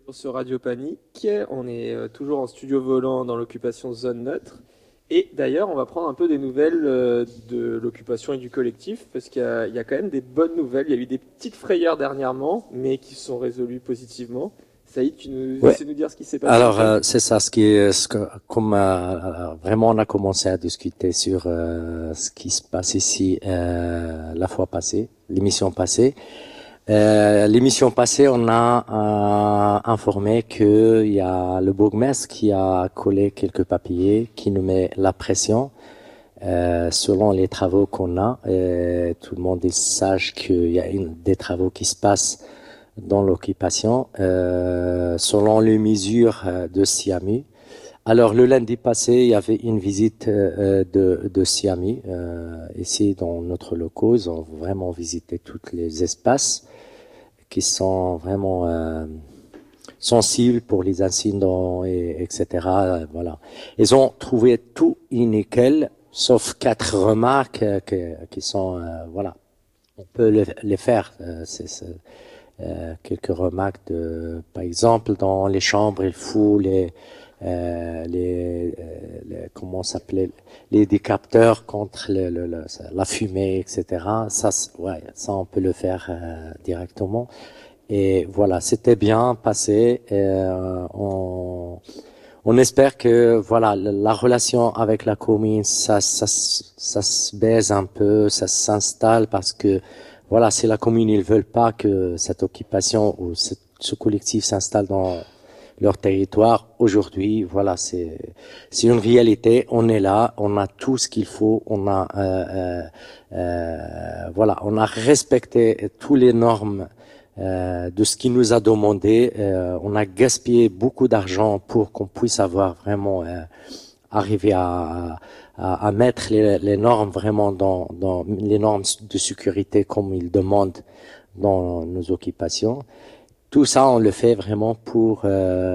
Sur Radio Panique, on est toujours en studio volant dans l'occupation Zone Neutre. Et d'ailleurs, on va prendre un peu des nouvelles de l'occupation et du collectif, parce qu'il y a quand même des bonnes nouvelles. Il y a eu des petites frayeurs dernièrement, mais qui se sont résolues positivement. Saïd, tu nous Ouais. essaies de nous dire ce qui s'est passé? Alors c'est ça, comme vraiment on a commencé à discuter sur ce qui se passe ici la fois passée, l'émission passée. L'émission passée, on a informé qu'il y a le bourgmestre qui a collé quelques papiers, qui nous met la pression selon les travaux qu'on a. Tout le monde sache qu'il y a des travaux qui se passent dans l'occupation selon les mesures de SIAMI. Alors le lundi passé, il y avait une visite de SIAMI ici dans notre locaux. Ils ont vraiment visité tous les espaces qui sont vraiment sensibles pour les incidents etc. Voilà. Ils ont trouvé tout nickel, sauf 4 remarques qui sont voilà. On peut les faire. Quelques remarques par exemple, dans les chambres, il faut comment s'appelait, les décapteurs contre la fumée, etc. Ça, ça on peut le faire directement. Et voilà, c'était bien passé. On espère que voilà la relation avec la commune, ça se baise un peu, ça s'installe parce que voilà, si la commune ils veulent pas que cette occupation ou ce collectif s'installe dans leur territoire aujourd'hui, voilà, c'est une réalité. On est là, on a tout ce qu'il faut, on a voilà, on a respecté tous les normes de ce qu'il nous a demandé. On a gaspillé beaucoup d'argent pour qu'on puisse avoir vraiment arriver à mettre les normes vraiment dans les normes de sécurité comme ils demandent dans nos occupations. Tout ça, on le fait vraiment pour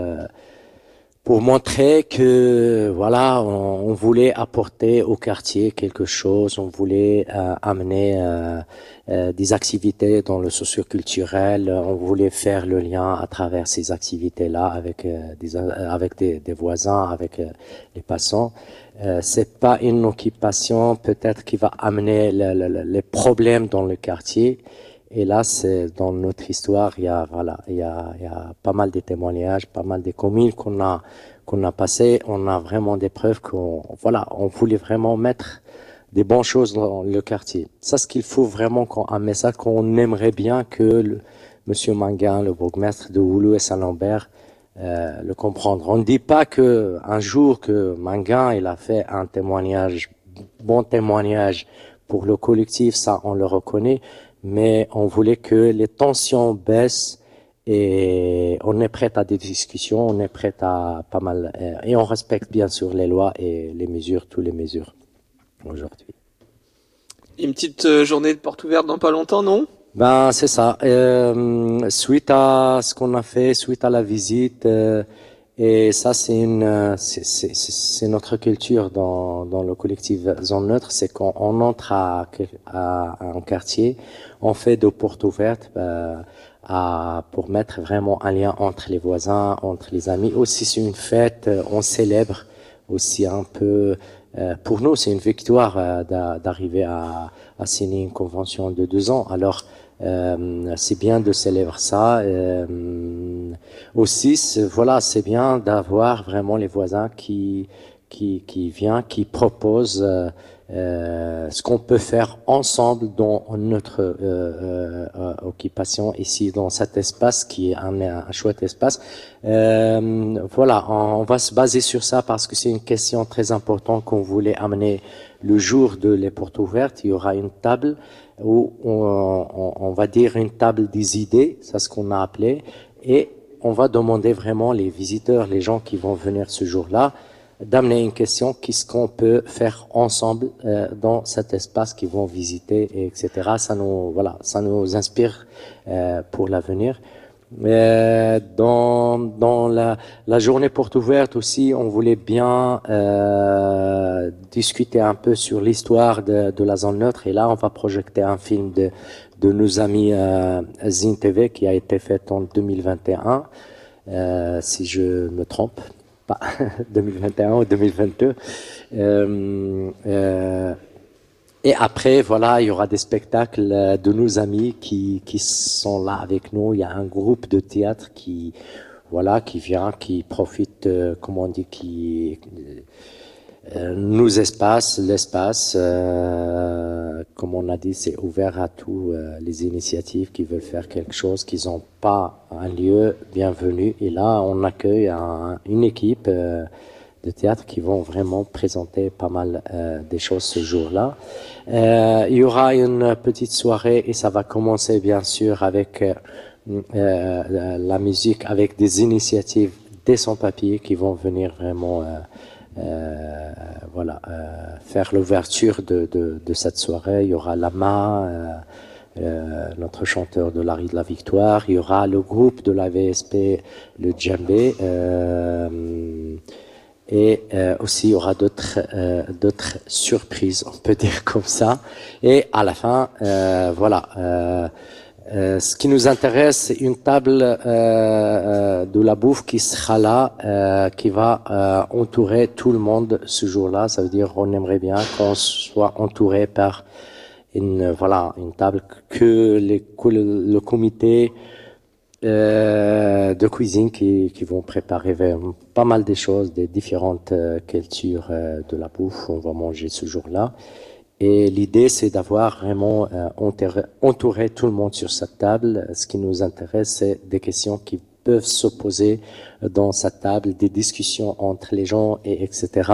montrer que voilà, on voulait apporter au quartier quelque chose, on voulait amener des activités dans le socio-culturel, on voulait faire le lien à travers ces activités-là avec des voisins, avec les passants. C'est pas une occupation peut-être qui va amener les problèmes dans le quartier. Et là, c'est dans notre histoire, il y a pas mal de témoignages, pas mal de communes qu'on a passé. On a vraiment des preuves on voulait vraiment mettre des bonnes choses dans le quartier. Ça, ce qu'il faut vraiment un message qu'on aimerait bien que Monsieur Manguin, le bourgmestre de Oulu et Saint-Lambert, le comprendre. On ne dit pas que un jour que Manguin, il a fait un témoignage, bon témoignage pour le collectif, ça, on le reconnaît. Mais on voulait que les tensions baissent et on est prêt à des discussions, on est prêt à pas mal et on respecte bien sûr les lois et les mesures, toutes les mesures aujourd'hui. Une petite journée de porte ouverte dans pas longtemps, non? Ben c'est ça. Suite à ce qu'on a fait, suite à la visite, et ça c'est notre culture dans le collectif Zone Neutre, c'est qu'on entre à un quartier, on fait des portes ouvertes pour mettre vraiment un lien entre les voisins, entre les amis. Aussi c'est une fête, on célèbre aussi un peu. Pour nous c'est une victoire d'arriver à signer une convention de 2 ans. Alors c'est bien de célébrer ça. Aussi, voilà, c'est bien d'avoir vraiment les voisins qui viennent, qui proposent ce qu'on peut faire ensemble dans notre occupation ici, dans cet espace qui est un chouette espace. Voilà, on va se baser sur ça parce que c'est une question très importante qu'on voulait amener le jour de les portes ouvertes. Il y aura une table où on va dire une table des idées, c'est ce qu'on a appelé, et on va demander vraiment les visiteurs, les gens qui vont venir ce jour-là, d'amener une question, qu'est-ce qu'on peut faire ensemble dans cet espace qu'ils vont visiter, etc. Ça nous inspire pour l'avenir. Dans la journée porte ouverte aussi, on voulait bien discuter un peu sur l'histoire de la zone neutre. Et là, on va projeter un film de nos amis Zine TV qui a été fait en 2021. si je me trompe pas, 2021 ou 2022. Et après, voilà, il y aura des spectacles de nos amis qui sont là avec nous. Il y a un groupe de théâtre qui vient, qui profite, comment on dit, qui l'espace, comme on a dit, c'est ouvert à tous les initiatives qui veulent faire quelque chose, qui n'ont pas un lieu, bienvenue. Et là, on accueille une équipe de théâtre qui vont vraiment présenter pas mal des choses ce jour-là. Il y aura une petite soirée et ça va commencer bien sûr avec la musique, avec des initiatives des sans-papiers qui vont venir vraiment faire l'ouverture de cette soirée. Il y aura Lama, notre chanteur de l'Ari de la Victoire. Il y aura le groupe de la VSP, le Djembé. Et aussi il y aura d'autres surprises, on peut dire comme ça. Et à la fin, ce qui nous intéresse, c'est une table de la bouffe qui sera là, qui va entourer tout le monde ce jour-là. Ça veut dire on aimerait bien qu'on soit entouré par une table que le comité de cuisine qui vont préparer pas mal de choses, des différentes cultures de la bouffe. On va manger ce jour-là. Et l'idée, c'est d'avoir vraiment entouré tout le monde sur cette table. Ce qui nous intéresse, c'est des questions qui peuvent se poser dans cette table, des discussions entre les gens, et etc.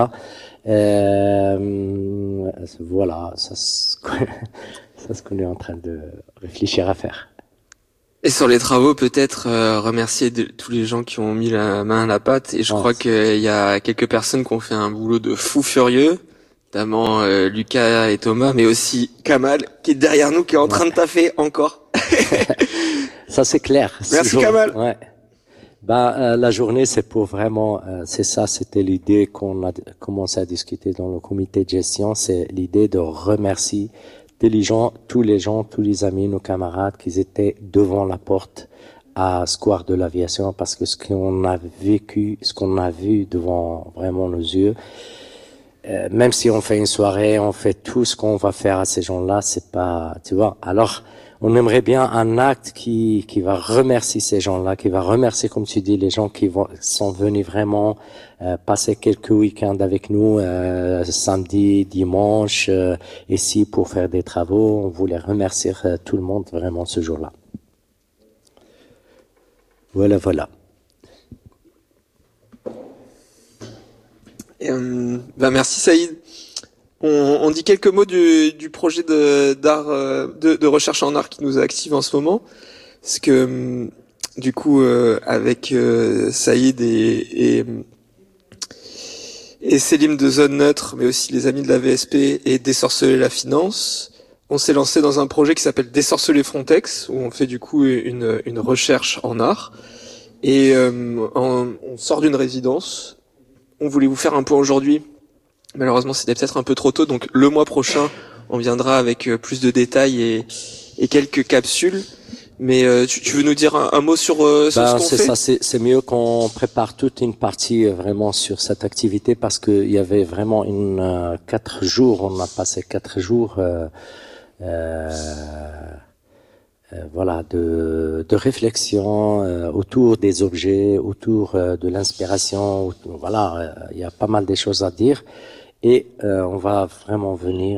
Voilà, ça c'est ce qu'on est en train de réfléchir à faire. Et sur les travaux, peut-être remercier tous les gens qui ont mis la main à la pâte. Et je crois qu'il y a quelques personnes qui ont fait un boulot de fou furieux, notamment Lucas et Thomas, mais aussi Kamal, qui est derrière nous, qui est en train de taffer encore. Ça c'est clair. Merci Kamal. Ouais. La journée, c'est pour vraiment, c'était l'idée qu'on a commencé à discuter dans le comité de gestion, c'est l'idée de remercier tous les amis, nos camarades qui étaient devant la porte à Square de l'Aviation, parce que ce qu'on a vécu, ce qu'on a vu devant vraiment nos yeux, même si on fait une soirée, on fait tout ce qu'on va faire à ces gens-là, c'est pas, tu vois. Alors, on aimerait bien un acte qui va remercier ces gens-là, qui va remercier, comme tu dis, les gens qui sont venus vraiment passer quelques week-ends avec nous, samedi, dimanche, ici pour faire des travaux. On voulait remercier tout le monde vraiment ce jour-là. Voilà. Merci Saïd. On dit quelques mots du projet d'art, de recherche en art qui nous active en ce moment, parce que du coup avec Saïd et Selim de Zone Neutre, mais aussi les amis de la VSP et Désorceler la Finance, on s'est lancé dans un projet qui s'appelle Désorceler Frontex, où on fait du coup une recherche en art, et on sort d'une résidence. On voulait vous faire un point aujourd'hui. Malheureusement, c'était peut-être un peu trop tôt, donc le mois prochain, on viendra avec plus de détails et quelques capsules. Mais tu veux nous dire un mot sur ce qu'on fait ? C'est ça, c'est mieux qu'on prépare toute une partie vraiment sur cette activité, parce qu'il y avait vraiment 4 jours, on a passé 4 jours de réflexion autour des objets, autour de l'inspiration. Il y a pas mal de choses à dire. Et on va vraiment venir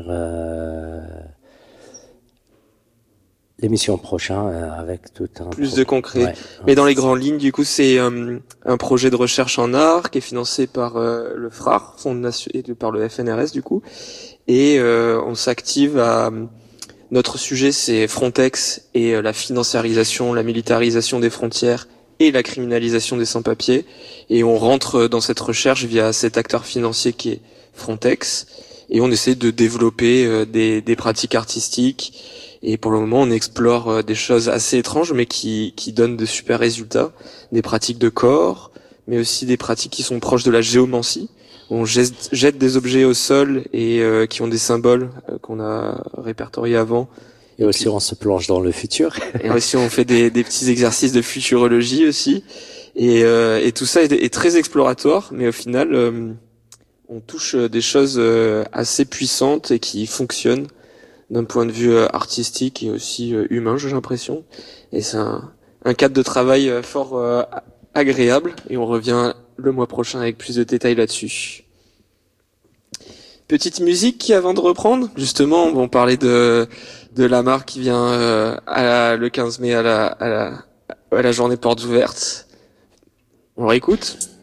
l'émission prochaine avec tout un plus de concret. Mais dans les grandes lignes, du coup, c'est un projet de recherche en art qui est financé par le FRAR, et par le FNRS du coup. Et on s'active à notre sujet, c'est Frontex et la financiarisation, la militarisation des frontières et la criminalisation des sans-papiers. Et on rentre dans cette recherche via cet acteur financier qui est Frontex, et on essaie de développer des pratiques artistiques, et pour le moment on explore des choses assez étranges mais qui donnent de super résultats, des pratiques de corps, mais aussi des pratiques qui sont proches de la géomancie. On jette des objets au sol et qui ont des symboles qu'on a répertoriés avant. Et aussi on se plonge dans le futur. Et aussi on fait des petits exercices de futurologie aussi. Et tout ça est très exploratoire, mais au final, on touche des choses assez puissantes et qui fonctionnent d'un point de vue artistique et aussi humain, j'ai l'impression. Et c'est un cadre de travail fort agréable, et on revient le mois prochain avec plus de détails là-dessus. Petite musique avant de reprendre. Justement, on parlait de Lamar qui vient le 15 mai à la journée portes ouvertes. On réécoute.